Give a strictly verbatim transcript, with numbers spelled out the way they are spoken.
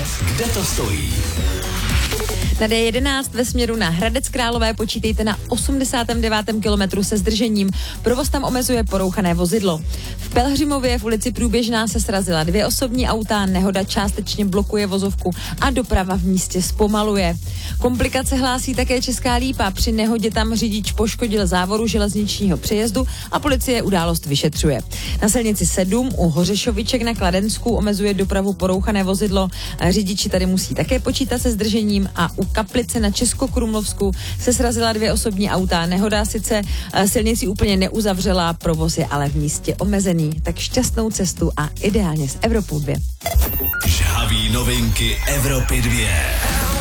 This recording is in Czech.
kde to stojí. Na D jedenáct ve směru na Hradec Králové počítejte na osmdesátém devátém kilometru se zdržením. Provoz tam omezuje porouchané vozidlo. V Pelhřimově v ulici Průběžná se srazila dvě osobní auta, nehoda částečně blokuje vozovku a doprava v místě zpomaluje. Komplikace hlásí také Česká Lípa. Při nehodě tam řidič poškodil závoru železničního přejezdu a policie událost vyšetřuje. Na silnici sedm u Hořešoviček na Kladensku omezuje dopravu porouchané vozidlo. Řidiči tady musí také počítat se zdržením a u Kaplice na Českokrumlovsku se srazila dvě osobní auta. Nehoda sice silnici úplně neuzavřela, provoz je ale v místě omezený. Tak šťastnou cestu a ideálně z Evropou dvě. Žhaví novinky Evropy dvě.